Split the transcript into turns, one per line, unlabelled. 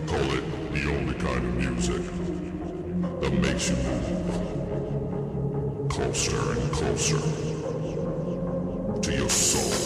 Call it the only kind of music that makes you move closer and closer.